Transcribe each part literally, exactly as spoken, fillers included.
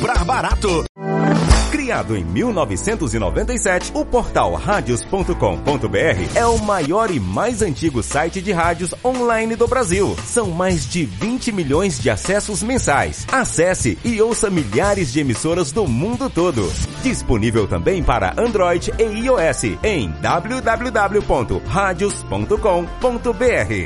comprar barato. Criado em mil novecentos e noventa e sete, o portal radios ponto com ponto br é o maior e mais antigo site de rádios online do Brasil. São mais de vinte milhões de acessos mensais. Acesse e ouça milhares de emissoras do mundo todo. Disponível também para Android e iOS em w w w ponto radios ponto com ponto br.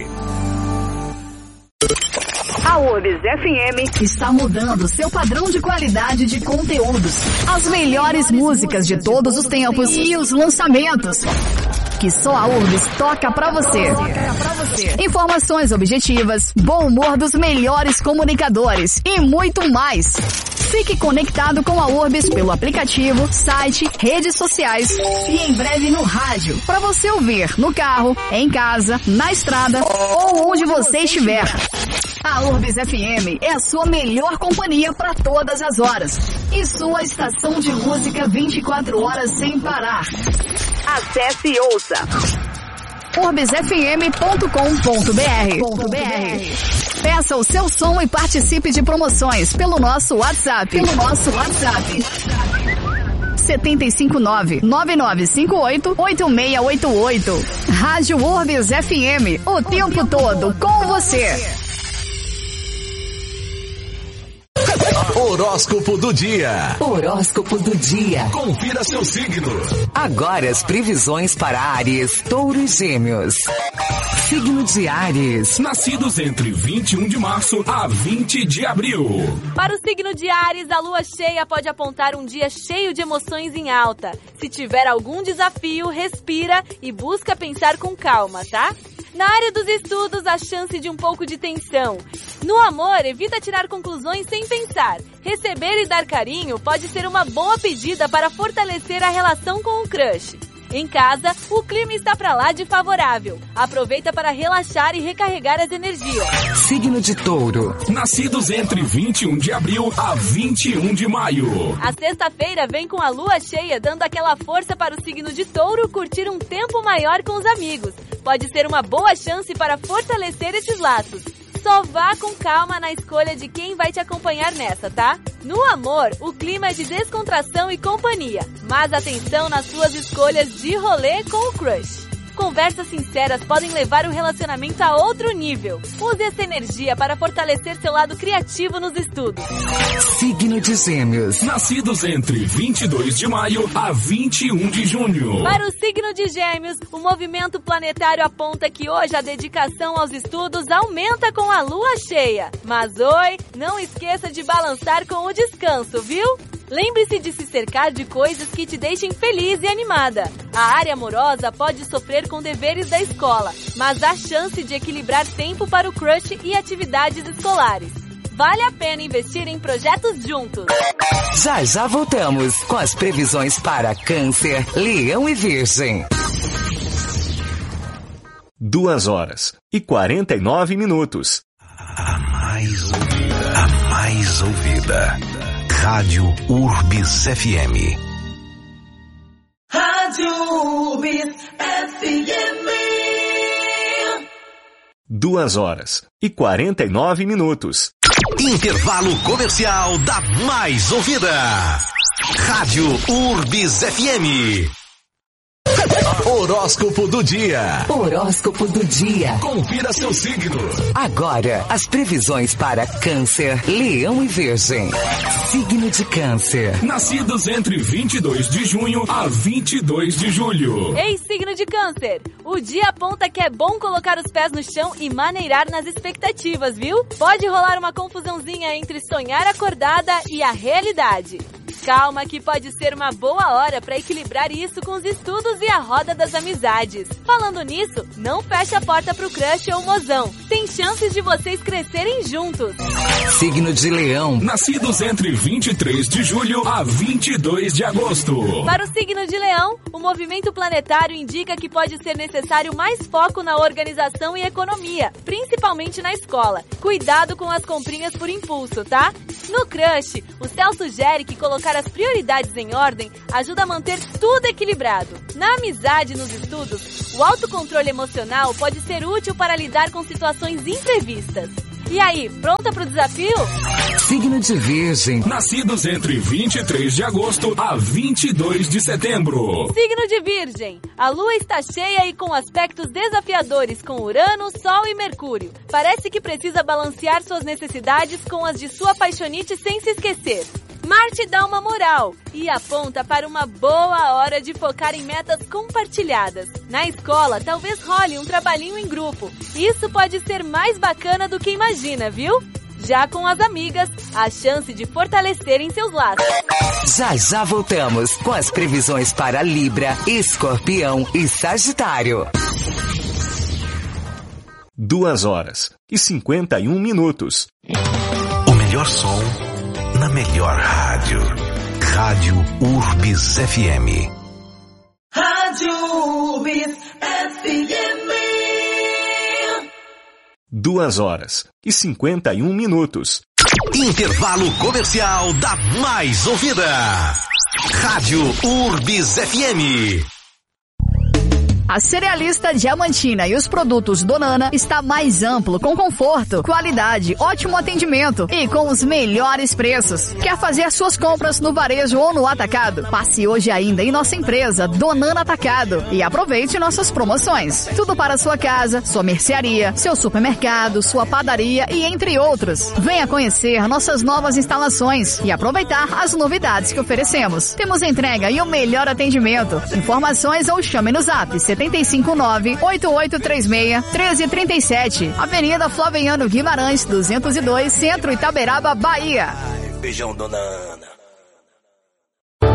A Urbis F M está mudando seu padrão de qualidade de conteúdos. As melhores músicas de todos os tempos e os lançamentos que só a Urbis toca pra você. Informações objetivas, bom humor dos melhores comunicadores e muito mais. Fique conectado com a Urbis pelo aplicativo, site, redes sociais e em breve no rádio, para você ouvir no carro, em casa, na estrada ou onde você estiver. A Urbis F M é a sua melhor companhia para todas as horas e sua estação de música vinte e quatro horas sem parar. Acesse e ouça urbis f m ponto com ponto b r. Peça o seu som e participe de promoções pelo nosso WhatsApp. Pelo nosso WhatsApp. sete cinco nove, nove nove cinco oito, oito seis oito oito. Rádio Urbis F M, o tempo todo com você. Horóscopo do dia. Horóscopo do dia. Confira seu signo. Agora as previsões para Áries, Touro e Gêmeos. Signo de Áries. Nascidos entre vinte e um de março a vinte de abril. Para o signo de Áries, a lua cheia pode apontar um dia cheio de emoções em alta. Se tiver algum desafio, respira e busca pensar com calma, tá? Na área dos estudos, a chance de um pouco de tensão. No amor, evita tirar conclusões sem pensar. Receber e dar carinho pode ser uma boa pedida para fortalecer a relação com o crush. Em casa, o clima está pra lá de favorável. Aproveita para relaxar e recarregar as energias. Signo de Touro. Nascidos entre vinte e um de abril a vinte e um de maio. A sexta-feira vem com a lua cheia, dando aquela força para o signo de Touro curtir um tempo maior com os amigos. Pode ser uma boa chance para fortalecer esses laços. Só vá com calma na escolha de quem vai te acompanhar nessa, tá? No amor, o clima é de descontração e companhia, mas atenção nas suas escolhas de rolê com o crush. Conversas sinceras podem levar o relacionamento a outro nível. Use essa energia para fortalecer seu lado criativo nos estudos. Signo de Gêmeos. Nascidos entre vinte e dois de maio a vinte e um de junho. Para o signo de Gêmeos, o movimento planetário aponta que hoje a dedicação aos estudos aumenta com a lua cheia. Mas oi, não esqueça de balançar com o descanso, viu? Lembre-se de se cercar de coisas que te deixem feliz e animada. A área amorosa pode sofrer com deveres da escola, mas há chance de equilibrar tempo para o crush e atividades escolares. Vale a pena investir em projetos juntos. Já já voltamos com as previsões para Câncer, Leão e Virgem. Duas horas e quarenta e nove minutos. A mais ouvida. A mais ouvida. Rádio Urbis F M. Rádio Urbis F M. Duas horas e quarenta e nove minutos. Intervalo comercial da mais ouvida. Rádio Urbis F M. Horóscopo do dia. Horóscopo do dia. Confira seu signo. Agora, as previsões para Câncer, Leão e Virgem. Signo de Câncer. Nascidos entre vinte e dois de junho a vinte e dois de julho. Ei, signo de Câncer! O dia aponta que é bom colocar os pés no chão e maneirar nas expectativas, viu? Pode rolar uma confusãozinha entre sonhar acordada e a realidade. Calma que pode ser uma boa hora para equilibrar isso com os estudos e a roda das amizades. Falando nisso, não feche a porta pro crush ou mozão. Tem chances de vocês crescerem juntos. Signo de Leão. Nascidos entre vinte e três de julho a vinte e dois de agosto. Para o signo de Leão, o movimento planetário indica que pode ser necessário mais foco na organização e economia, principalmente na escola. Cuidado com as comprinhas por impulso, tá? No crush, o céu sugere que colocar as prioridades em ordem ajuda a manter tudo equilibrado. Na amizade e nos estudos, o autocontrole emocional pode ser útil para lidar com situações imprevistas. E aí, pronta pro desafio? Signo de Virgem. Nascidos entre vinte e três de agosto a vinte e dois de setembro. Signo de Virgem. A lua está cheia e com aspectos desafiadores com Urano, Sol e Mercúrio. Parece que precisa balancear suas necessidades com as de sua paixonite sem se esquecer. Marte dá uma moral e aponta para uma boa hora de focar em metas compartilhadas. Na escola, talvez role um trabalhinho em grupo. Isso pode ser mais bacana do que imagina, viu? Já com as amigas, a chance de fortalecerem seus laços. Já já voltamos com as previsões para Libra, Escorpião e Sagitário. Duas horas e cinquenta e um minutos. O melhor som na melhor rádio. Rádio Urbis F M. Rádio Urbis F M. Duas horas e cinquenta e um minutos. Intervalo comercial da mais ouvida. Rádio Urbis F M. A Cerealista Diamantina e os produtos Donana está mais amplo, com conforto, qualidade, ótimo atendimento e com os melhores preços. Quer fazer suas compras no varejo ou no atacado? Passe hoje ainda em nossa empresa Donana Atacado e aproveite nossas promoções. Tudo para sua casa, sua mercearia, seu supermercado, sua padaria e entre outros. Venha conhecer nossas novas instalações e aproveitar as novidades que oferecemos. Temos entrega e o melhor atendimento. Informações ou chame no zap setenta e cinco nove, oito oito três seis, um três três sete. Avenida Flaviano Guimarães, duzentos e dois, Centro Itaberaba, Bahia. Beijão, dona Ana.